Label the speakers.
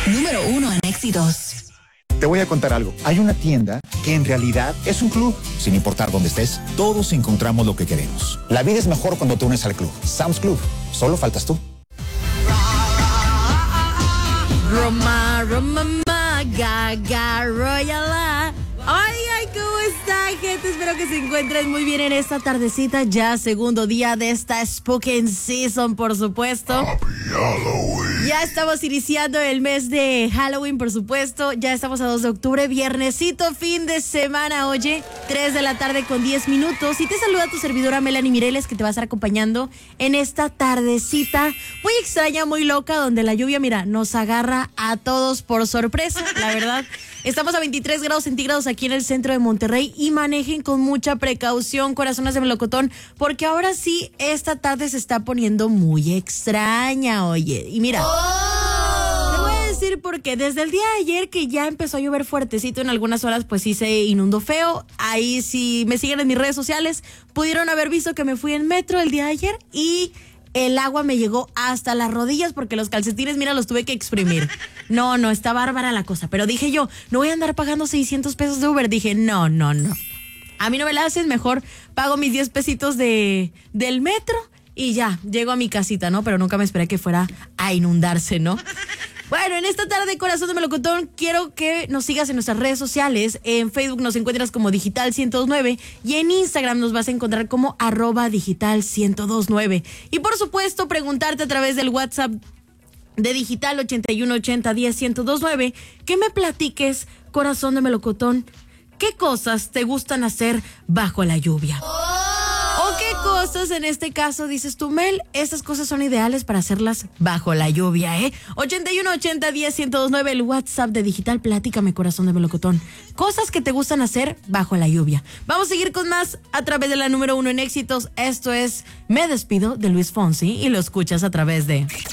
Speaker 1: Número 1 en éxitos.
Speaker 2: Te voy a contar algo. Hay una tienda que en realidad es un club. Sin importar dónde estés, todos encontramos lo que queremos. La vida es mejor cuando te unes al club. Sam's Club. Solo faltas tú.
Speaker 3: Roma, Gaga, Royala. Ay, ¿cómo está, gente? Espero que se encuentren muy bien en esta tardecita. Ya segundo día de esta Spooky Season, por supuesto.
Speaker 4: Happy Halloween.
Speaker 3: Ya estamos iniciando el mes de Halloween, por supuesto. Ya estamos a 2 de octubre, viernesito, fin de semana. Oye, 3 de la tarde con 10 minutos. Y te saluda tu servidora Melanie Mireles, que te va a estar acompañando en esta tardecita muy extraña, muy loca, donde la lluvia, mira, nos agarra a todos por sorpresa, la verdad. Estamos a 23 grados centígrados aquí en el centro de Monterrey y manejen con mucha precaución, corazones de melocotón, porque ahora sí, esta tarde se está poniendo muy extraña, oye. Y mira, te voy a decir porque desde el día de ayer que ya empezó a llover fuertecito en algunas horas, pues sí se inundó feo. Ahí si me siguen en mis redes sociales, pudieron haber visto que me fui en metro el día de ayer y el agua me llegó hasta las rodillas porque los calcetines, mira, los tuve que exprimir. No, está bárbara la cosa. Pero dije yo, no voy a andar pagando 600 pesos de Uber. Dije, no. A mí no me la hacen, mejor pago mis 10 pesitos del metro y ya, llego a mi casita, ¿no? Pero nunca me esperé que fuera a inundarse, ¿no? Bueno, en esta tarde, corazón de melocotón, quiero que nos sigas en nuestras redes sociales. En Facebook nos encuentras como Digital 1029 y en Instagram nos vas a encontrar como @Digital 1029. Y por supuesto, preguntarte a través del WhatsApp de Digital 8180101029 que me platiques, corazón de melocotón, qué cosas te gustan hacer bajo la lluvia. ¿O qué cosas, en este caso, dices tú, Mel, estas cosas son ideales para hacerlas bajo la lluvia, 8180101029, el WhatsApp de Digital, platícame, corazón de melocotón. Cosas que te gustan hacer bajo la lluvia. Vamos a seguir con más a través de la número 1 en éxitos. Esto es Me Despido, de Luis Fonsi, y lo escuchas a través de